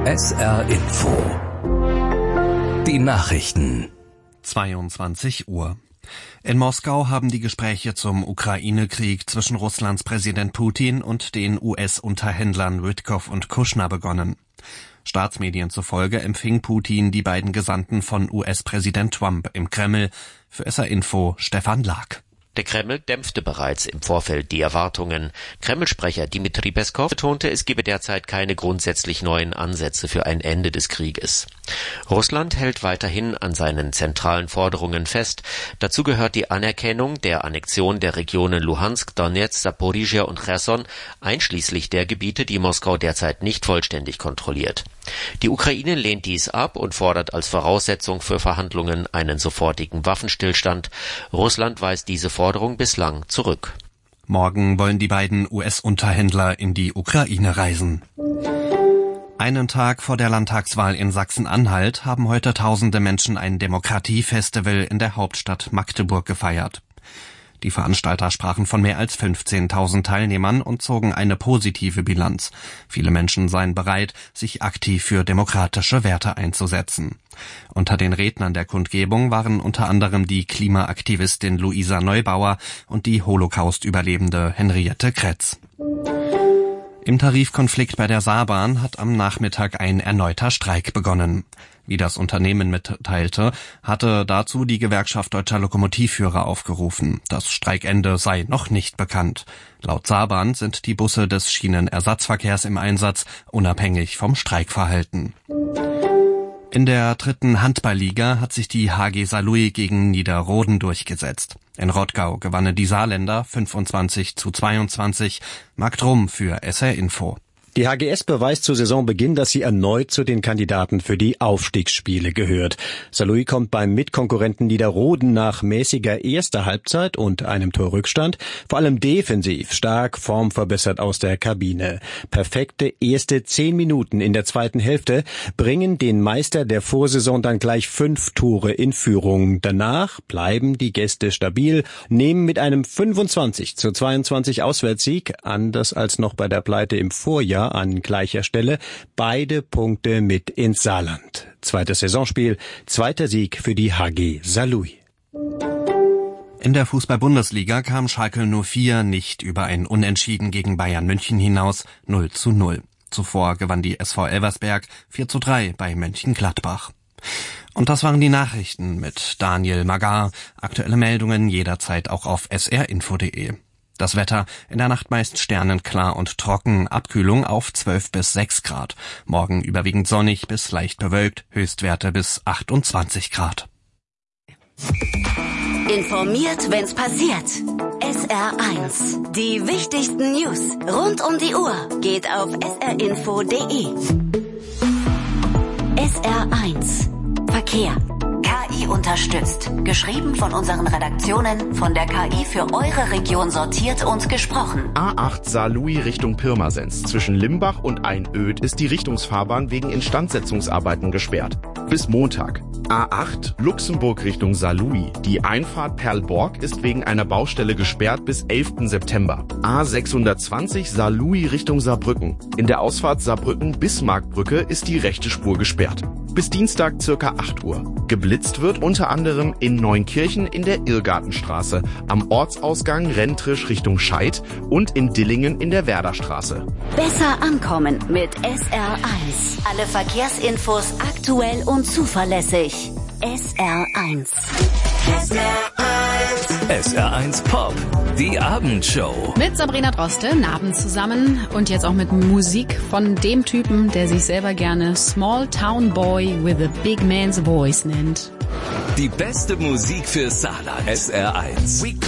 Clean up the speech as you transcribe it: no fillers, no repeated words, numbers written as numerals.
SR Info. Die Nachrichten. 22 Uhr. In Moskau haben die Gespräche zum Ukraine-Krieg zwischen Russlands Präsident Putin und den US-Unterhändlern Witkow und Kushner begonnen. Staatsmedien zufolge empfing Putin die beiden Gesandten von US-Präsident Trump im Kreml. Für SR Info Stefan Lag. Der Kreml dämpfte bereits im Vorfeld die Erwartungen. Kreml-Sprecher Dmitri Peskov betonte, es gebe derzeit keine grundsätzlich neuen Ansätze für ein Ende des Krieges. Russland hält weiterhin an seinen zentralen Forderungen fest. Dazu gehört die Anerkennung der Annexion der Regionen Luhansk, Donetsk, Saporizhia und Cherson, einschließlich der Gebiete, die Moskau derzeit nicht vollständig kontrolliert. Die Ukraine lehnt dies ab und fordert als Voraussetzung für Verhandlungen einen sofortigen Waffenstillstand. Russland weist diese Forderung bislang zurück. Morgen wollen die beiden US-Unterhändler in die Ukraine reisen. Einen Tag vor der Landtagswahl in Sachsen-Anhalt haben heute tausende Menschen ein Demokratiefestival in der Hauptstadt Magdeburg gefeiert. Die Veranstalter sprachen von mehr als 15.000 Teilnehmern und zogen eine positive Bilanz. Viele Menschen seien bereit, sich aktiv für demokratische Werte einzusetzen. Unter den Rednern der Kundgebung waren unter anderem die Klimaaktivistin Luisa Neubauer und die Holocaust-Überlebende Henriette Kretz. Im Tarifkonflikt bei der Saarbahn hat am Nachmittag ein erneuter Streik begonnen. Wie das Unternehmen mitteilte, hatte dazu die Gewerkschaft Deutscher Lokomotivführer aufgerufen. Das Streikende sei noch nicht bekannt. Laut Saarbahn sind die Busse des Schienenersatzverkehrs im Einsatz, unabhängig vom Streikverhalten. In der 3. Handballliga hat sich die HG Saarlouis gegen Niederroden durchgesetzt. In Rottgau gewannen die Saarländer 25:22. Marc Drum für SR Info. Die HGS beweist zu Saisonbeginn, dass sie erneut zu den Kandidaten für die Aufstiegsspiele gehört. Saarlouis kommt beim Mitkonkurrenten Niederroden nach mäßiger erster Halbzeit und einem Torrückstand vor allem defensiv stark formverbessert aus der Kabine. Perfekte erste 10 Minuten in der zweiten Hälfte bringen den Meister der Vorsaison dann gleich 5 Tore in Führung. Danach bleiben die Gäste stabil, nehmen mit einem 25:22 Auswärtssieg, anders als noch bei der Pleite im Vorjahr, an gleicher Stelle beide Punkte mit ins Saarland. Zweites Saisonspiel, zweiter Sieg für die HG Saarlouis. In der Fußball-Bundesliga kam Schalke 04 nicht über ein Unentschieden gegen Bayern München hinaus, 0:0. Zuvor gewann die SV Elversberg 4:3 bei Mönchengladbach. Und das waren die Nachrichten mit Daniel Magar. Aktuelle Meldungen jederzeit auch auf srinfo.de. Das Wetter in der Nacht meist sternenklar und trocken, Abkühlung auf 12 bis 6 Grad. Morgen überwiegend sonnig bis leicht bewölkt, Höchstwerte bis 28 Grad. Informiert, wenn's passiert. SR1. Die wichtigsten News rund um die Uhr geht auf srinfo.de. SR1. Verkehr. KI unterstützt. Geschrieben von unseren Redaktionen, von der KI für eure Region sortiert und gesprochen. A8 Saarlouis Richtung Pirmasens. Zwischen Limbach und Einöd ist die Richtungsfahrbahn wegen Instandsetzungsarbeiten gesperrt. Bis Montag. A8 Luxemburg Richtung Saarlouis. Die Einfahrt Perlborg ist wegen einer Baustelle gesperrt bis 11. September. A620 Saarlouis Richtung Saarbrücken. In der Ausfahrt Saarbrücken-Bismarckbrücke ist die rechte Spur gesperrt. Bis Dienstag ca. 8 Uhr. Geblitzt wird unter anderem in Neunkirchen in der Irrgartenstraße, am Ortsausgang Rentrisch Richtung Scheid und in Dillingen in der Werderstraße. Besser ankommen mit SR1. Alle Verkehrsinfos aktuell und zuverlässig. SR1. SR1 Pop, die Abendshow. Mit Sabrina Droste, Abend zusammen und jetzt auch mit Musik von dem Typen, der sich selber gerne Small Town Boy with a Big Man's Voice nennt. Die beste Musik für Saarland. SR1.